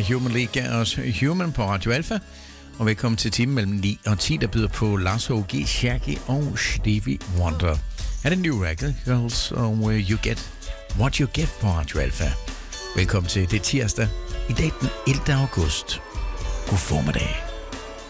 Human League og Human på Radio Alpha. Og velkommen til timen mellem 9 og 10, der byder på Lars H.G., Shaggy og Stevie Wonder. Er det New Radicals og You Get What You Give på Radio Alpha. Velkommen til det tirsdag. I dag den 11. august. God formiddag.